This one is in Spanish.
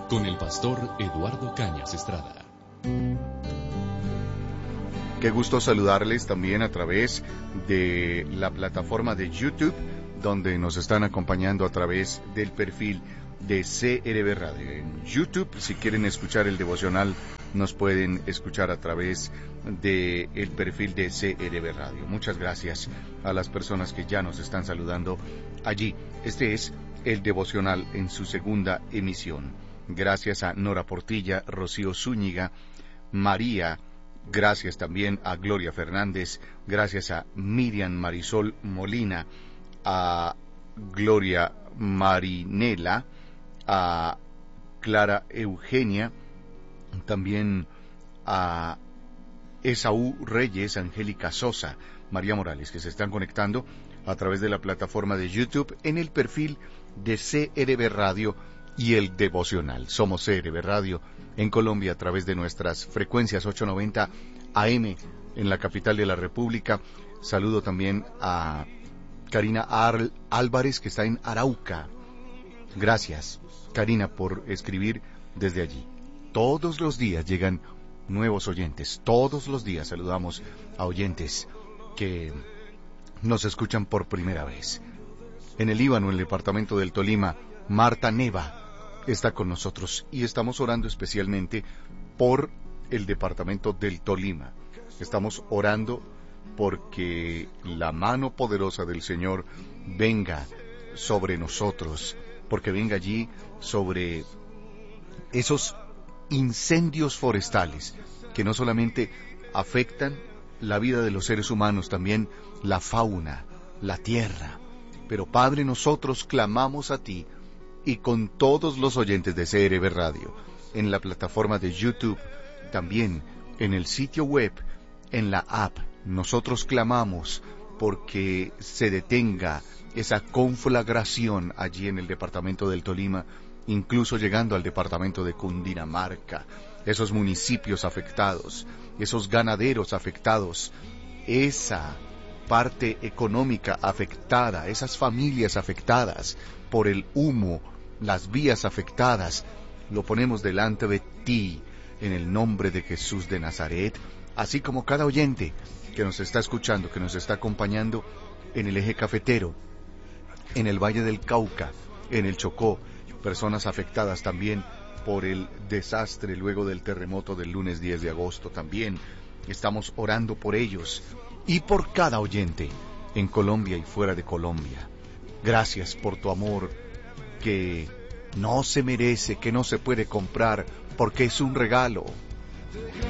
con el pastor Eduardo Cañas Estrada. Qué gusto saludarles también a través de la plataforma de YouTube, donde nos están acompañando a través del perfil de CRB Radio. En YouTube, si quieren escuchar el devocional, nos pueden escuchar a través del perfil de CRB Radio. Muchas gracias a las personas que ya nos están saludando allí. Este es el devocional en su segunda emisión. Gracias a Nora Portilla, Rocío Zúñiga, María. Gracias también a Gloria Fernández, gracias a Miriam Marisol Molina, a Gloria Marinela, a Clara Eugenia, también a Esaú Reyes, Angélica Sosa, María Morales, que se están conectando a través de la plataforma de YouTube en el perfil de CRB Radio y el devocional. Somos CRB Radio en Colombia a través de nuestras frecuencias 890 AM en la capital de la República. Saludo también a Karina Álvarez, que está en Arauca. Gracias, Karina, por escribir desde allí. Todos los días llegan nuevos oyentes. Todos los días saludamos a oyentes que nos escuchan por primera vez. En el Líbano, en el departamento del Tolima, Marta Neva está con nosotros y estamos orando especialmente por el departamento del Tolima. Estamos orando porque la mano poderosa del Señor venga sobre nosotros, porque venga allí sobre esos incendios forestales que no solamente afectan la vida de los seres humanos, también la fauna, la tierra. Pero Padre, nosotros clamamos a ti y con todos los oyentes de CRB Radio, en la plataforma de YouTube, también en el sitio web, en la app, nosotros clamamos porque se detenga esa conflagración allí en el departamento del Tolima, incluso llegando al departamento de Cundinamarca, esos municipios afectados, esos ganaderos afectados, esa parte económica afectada, esas familias afectadas por el humo, las vías afectadas, lo ponemos delante de ti, en el nombre de Jesús de Nazaret, así como cada oyente que nos está escuchando, que nos está acompañando en el eje cafetero, en el Valle del Cauca, en el Chocó, personas afectadas también por el desastre luego del terremoto del lunes 10 de agosto. También estamos orando por ellos y por cada oyente en Colombia y fuera de Colombia. Gracias por tu amor, que no se merece, que no se puede comprar, porque es un regalo.